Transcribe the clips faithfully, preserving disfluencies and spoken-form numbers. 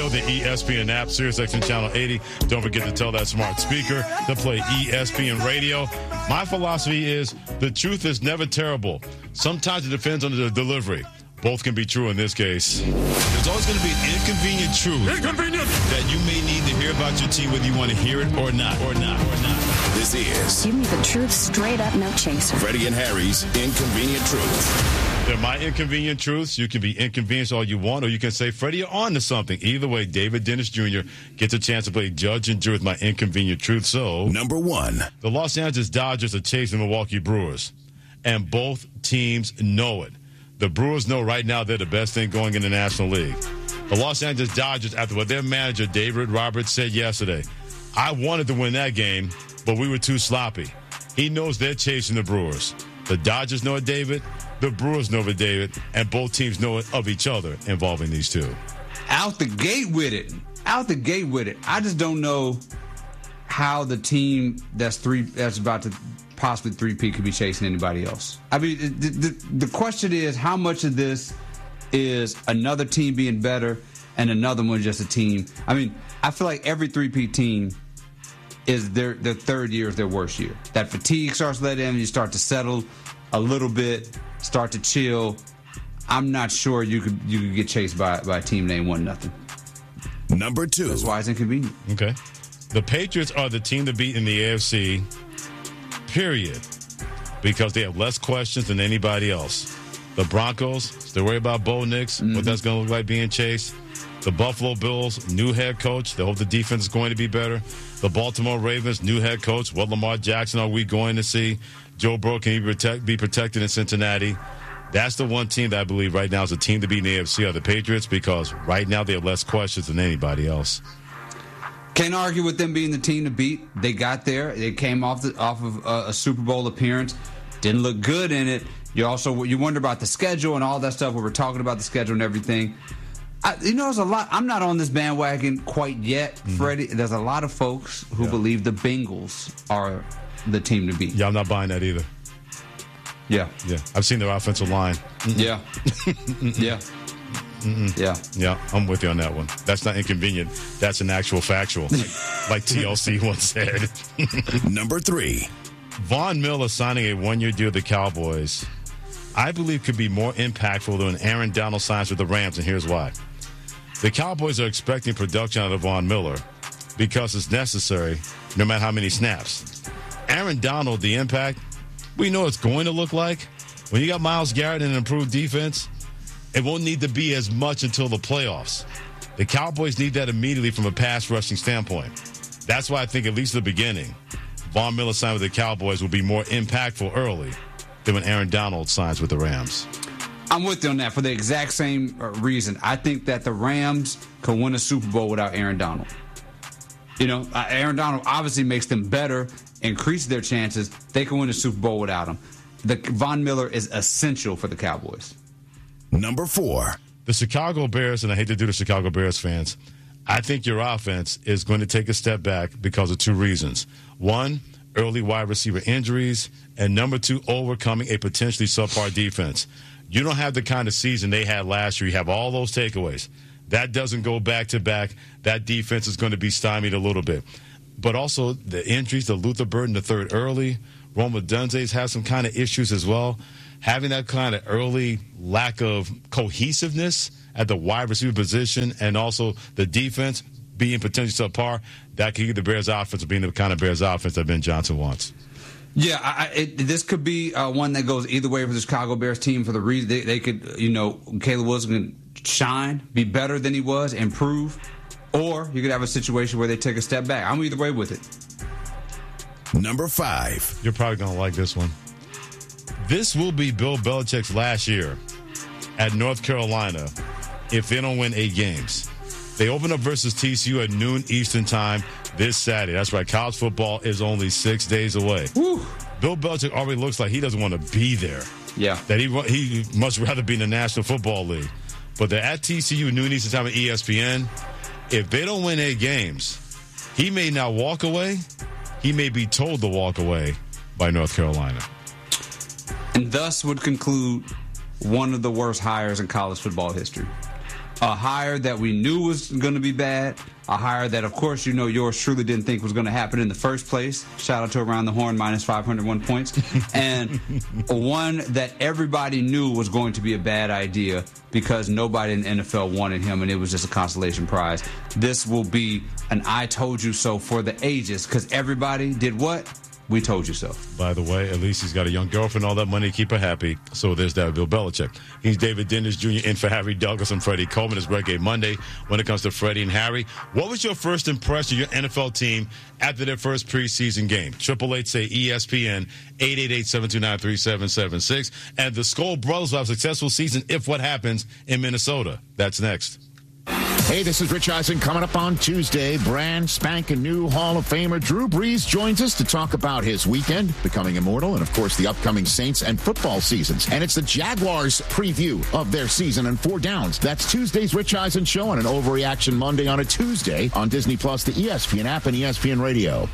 radio, the E S P N app, SiriusXM Channel eighty. Don't forget to tell that smart speaker to play E S P N radio. My philosophy is the truth is never terrible. Sometimes it depends on the delivery. Both can be true in this case. There's always going to be an inconvenient truth Inconvenient! that you may need to hear about your team, whether you want to hear it or not, or not, or not. This is Give me the truth straight up, no chaser. Freddie and Harry's Inconvenient Truth. They're my inconvenient truths. You can be inconvenienced all you want, or you can say, Freddie, you're on to something. Either way, David Dennis Junior gets a chance to play judge and jury with my inconvenient truth. So, Number one. The Los Angeles Dodgers are chasing the Milwaukee Brewers, and both teams know it. The Brewers know right now they're the best thing going in the National League. The Los Angeles Dodgers, after what their manager, David Roberts, said yesterday, I wanted to win that game, but we were too sloppy. He knows they're chasing the Brewers. The Dodgers know it, David. The Brewers know it, David. And both teams know it of each other involving these two. Out the gate with it. Out the gate with it. I just don't know how the team that's three that's about to possibly three-peat could be chasing anybody else. I mean, the, the, the question is, how much of this is another team being better and another one just a team? I mean, I feel like every three-peat team is their their third year is their worst year. That fatigue starts to let in, you start to settle a little bit, start to chill. I'm not sure you could you could get chased by, by a team named one nothing. Number two. That's why it's inconvenient. Okay. The Patriots are the team to beat in the A F C, period, because they have less questions than anybody else. The Broncos, still worry about Bo Nix, mm-hmm. what that's going to look like being chased. The Buffalo Bills, new head coach. They hope the defense is going to be better. The Baltimore Ravens, new head coach. What Lamar Jackson are we going to see? Joe Burrow, can he protect, be protected in Cincinnati? That's the one team that I believe right now is a team to beat in the A F C are the Patriots, because right now they have less questions than anybody else. Can't argue with them being the team to beat. They got there. They came off the, off of a, a Super Bowl appearance. Didn't look good in it. You also you wonder about the schedule and all that stuff. We were talking about the schedule and everything. I, you know, there's a lot. I'm not on this bandwagon quite yet, mm-hmm. Freddie. There's a lot of folks who yeah. believe the Bengals are the team to beat. Yeah, I'm not buying that either. Yeah, yeah. I've seen their offensive line. Mm-mm. Yeah, yeah. Mm-mm. Yeah. Yeah, I'm with you on that one. That's not inconvenient. That's an actual factual, like, like T L C once said. Number three. Von Miller signing a one-year deal with the Cowboys, I believe, could be more impactful than Aaron Donald signs with the Rams, and here's why. The Cowboys are expecting production out of Von Miller because it's necessary, no matter how many snaps. Aaron Donald, the impact, we know it's going to look like. When you got Myles Garrett and an improved defense, it won't need to be as much until the playoffs. The Cowboys need that immediately from a pass rushing standpoint. That's why I think, at least at the beginning, Von Miller signing with the Cowboys will be more impactful early than when Aaron Donald signs with the Rams. I'm with you on that for the exact same reason. I think that the Rams could win a Super Bowl without Aaron Donald. You know, Aaron Donald obviously makes them better, increases their chances. They can win a Super Bowl without him. The Von Miller is essential for the Cowboys. Number four. The Chicago Bears, and I hate to do the Chicago Bears fans, I think your offense is going to take a step back because of two reasons. One, early wide receiver injuries, and number two, overcoming a potentially subpar defense. You don't have the kind of season they had last year. You have all those takeaways. That doesn't go back-to-back. That defense is going to be stymied a little bit. But also the injuries, the Luther Burden the third early. Roma Dunze's has some kind of issues as well. Having that kind of early lack of cohesiveness at the wide receiver position and also the defense being potentially subpar, that could be the Bears' offense being the kind of Bears' offense that Ben Johnson wants. Yeah, I, it, this could be uh, one that goes either way for the Chicago Bears team for the reason they, they could, you know, Caleb Wilson can shine, be better than he was, improve, or you could have a situation where they take a step back. I'm either way with it. Number five. You're probably going to like this one. This will be Bill Belichick's last year at North Carolina if they don't win eight games. They open up versus T C U at noon Eastern time this Saturday. That's right. College football is only six days away. Woo. Bill Belichick already looks like he doesn't want to be there. Yeah. That he he much rather be in the National Football League. But they're at T C U noon Eastern time at E S P N. If they don't win eight games, he may not walk away. He may be told to walk away by North Carolina. And thus would conclude one of the worst hires in college football history. a hire that we knew was going to be bad, a hire that, of course, you know, yours truly didn't think was going to happen in the first place. Shout out to Around the Horn, minus five hundred one points. And one that everybody knew was going to be a bad idea because nobody in the N F L wanted him, and it was just a consolation prize. This will be an I told you so for the ages because everybody did what? We told you so. By the way, at least he's got a young girlfriend, all that money to keep her happy. So there's that, Bill Belichick. He's David Dennis Junior in for Harry Douglas and Freddie Coleman. It's Reggae Monday when it comes to Freddie and Harry. What was your first impression of your N F L team after their first preseason game? Triple eight say E S P N, eight eight eight, seven two nine, three seven seven six. And the Skoll brothers will have a successful season if what happens in Minnesota. That's next. Hey, this is Rich Eisen. Coming up on Tuesday, brand spanking new Hall of Famer Drew Brees joins us to talk about his weekend, becoming immortal, and, of course, the upcoming Saints and football seasons. And it's the Jaguars' preview of their season and four downs. That's Tuesday's Rich Eisen Show on an Overreaction Monday on a Tuesday on Disney Plus, the E S P N app, and E S P N Radio.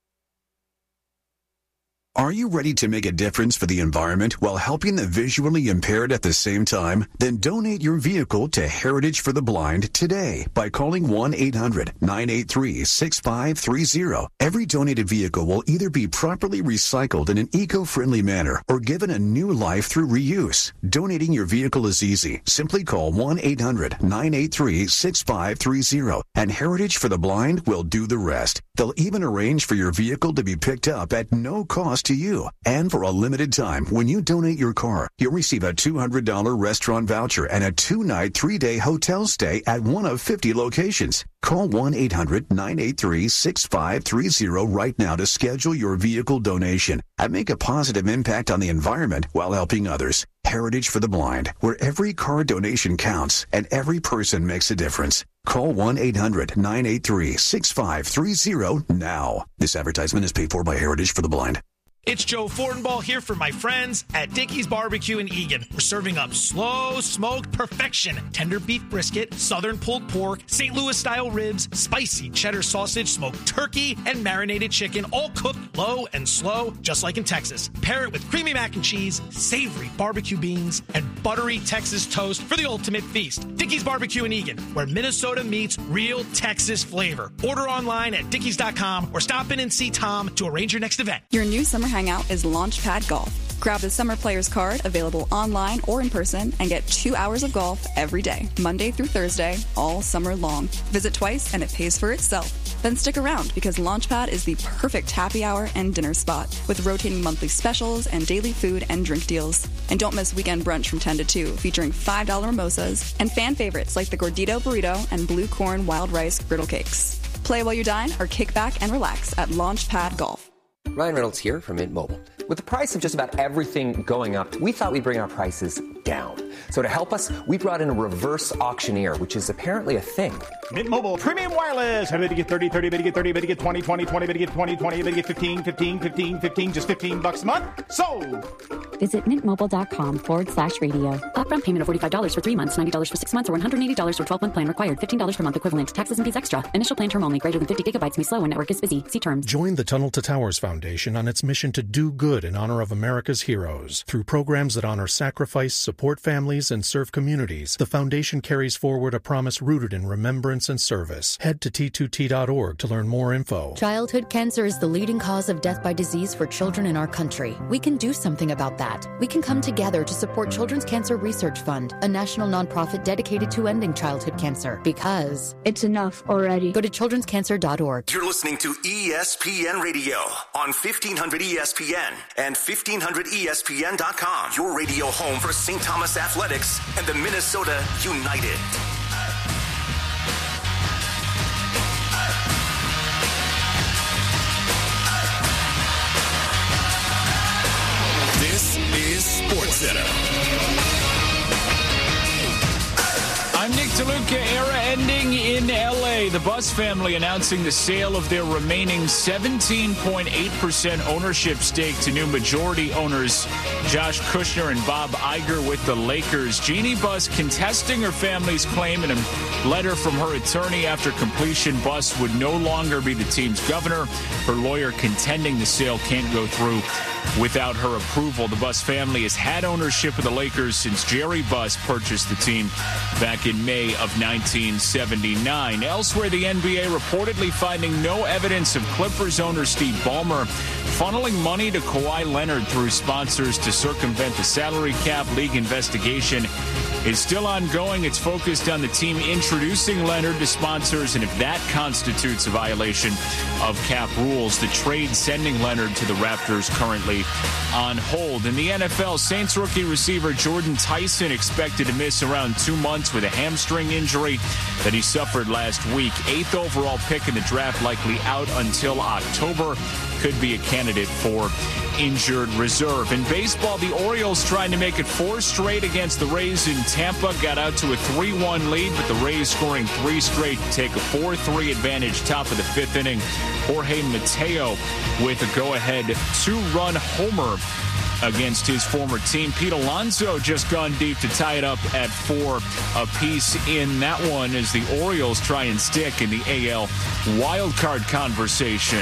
Are you ready to make a difference for the environment while helping the visually impaired at the same time? Then donate your vehicle to Heritage for the Blind today by calling one eight hundred, nine eight three, six five three zero. Every donated vehicle will either be properly recycled in an eco-friendly manner or given a new life through reuse. Donating your vehicle is easy. Simply call one eight hundred, nine eight three, six five three zero and Heritage for the Blind will do the rest. They'll even arrange for your vehicle to be picked up at no cost to you. And for a limited time, when you donate your car, you'll receive a two hundred dollars restaurant voucher and a two-night, three-day hotel stay at one of fifty locations. Call one eight hundred, nine eight three, six five three zero right now to schedule your vehicle donation and make a positive impact on the environment while helping others. Heritage for the Blind, where every car donation counts and every person makes a difference. Call one eight hundred, nine eight three, six five three zero now. This advertisement is paid for by Heritage for the Blind. It's Joe Fortenbaugh here for my friends at Dickey's Barbecue in Eagan. We're serving up slow smoked perfection, tender beef brisket, southern pulled pork, Saint Louis style ribs, spicy cheddar sausage, smoked turkey, and marinated chicken, all cooked low and slow, just like in Texas. Pair it with creamy mac and cheese, savory barbecue beans, and buttery Texas toast for the ultimate feast. Dickey's Barbecue in Eagan, where Minnesota meets real Texas flavor. Order online at dickeys dot com or stop in and see Tom to arrange your next event. Your new summer hangout is Launchpad Golf. Grab the Summer Players card, available online or in person, and get two hours of golf every day, Monday through Thursday, all summer long. Visit twice and it pays for itself. Then stick around because Launchpad is the perfect happy hour and dinner spot with rotating monthly specials and daily food and drink deals. And don't miss weekend brunch from ten to two, featuring five dollar mimosas and fan favorites like the Gordito Burrito and Blue Corn Wild Rice Griddle Cakes. Play while you dine or kick back and relax at Launchpad Golf. Ryan Reynolds here from Mint Mobile. With the price of just about everything going up, we thought we'd bring our prices down. So to help us, we brought in a reverse auctioneer, which is apparently a thing. Mint Mobile Premium Wireless. How to get thirty, thirty, to get thirty, to get twenty, twenty, twenty, to get twenty, twenty, to get fifteen, fifteen, fifteen, fifteen, just fifteen bucks a month. Sold! Visit mintmobile.com forward slash radio. Upfront payment of forty-five dollars for three months, ninety dollars for six months, or one hundred eighty dollars for twelve-month plan required. fifteen dollars per month equivalent. Taxes and fees extra. Initial plan term only. Greater than fifty gigabytes may slow when network is busy. See terms. Join the Tunnel to Towers Foundation on its mission to do good in honor of America's heroes. Through programs that honor sacrifice, support families, and serve communities, the foundation carries forward a promise rooted in remembrance and service. Head to T two T dot org to learn more info. Childhood cancer is the leading cause of death by disease for children in our country. We can do something about that. We can come together to support Children's Cancer Research Fund, a national nonprofit dedicated to ending childhood cancer. Because it's enough already. Go to children's cancer dot org. You're listening to E S P N Radio on fifteen hundred E S P N and fifteen hundred E S P N dot com. Your radio home for Saint Thomas Athletics and the Minnesota United. This is SportsCenter. I'm Nick DeLuca. Era ending in L A. The Buss family announcing the sale of their remaining seventeen point eight percent ownership stake to new majority owners Josh Kushner and Bob Iger with the Lakers. Jeannie Buss contesting her family's claim in a letter from her attorney after completion. Buss would no longer be the team's governor. Her lawyer contending the sale can't go through without her approval. The Buss family has had ownership of the Lakers since Jerry Buss purchased the team back in May of nineteen seventy-nine. Elsewhere, the N B A reportedly finding no evidence of Clippers owner Steve Ballmer funneling money to Kawhi Leonard through sponsors to circumvent the salary cap. League investigation is still ongoing. It's focused on the team introducing Leonard to sponsors, and if that constitutes a violation of cap rules, the trade sending Leonard to the Raptors currently on hold. In the N F L, Saints rookie receiver Jordan Tyson expected to miss around two months with a hamstring injury that he suffered last week. Eighth overall pick in the draft, likely out until October. Could be a candidate for injured reserve. In baseball, the Orioles trying to make it four straight against the Rays in Tampa. Got out to a three one lead, but the Rays scoring three straight to take a four three advantage. Top of the fifth inning, Jorge Mateo with a go-ahead two-run homer against his former team. Pete Alonso just gone deep to tie it up at four apiece in that one as the Orioles try and stick in the A L wildcard conversation.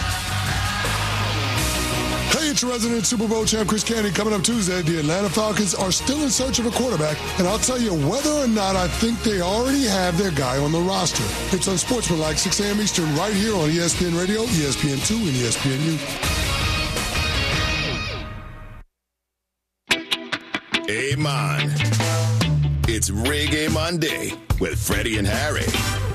Hey, it's your resident Super Bowl champ Chris Candy. Coming up Tuesday, the Atlanta Falcons are still in search of a quarterback, and I'll tell you whether or not I think they already have their guy on the roster. It's Unsportsmanlike, six a.m. Eastern, right here on E S P N Radio, E S P N two, and E S P N U. Hey, man. It's Reggae Monday with Freddie and Harry.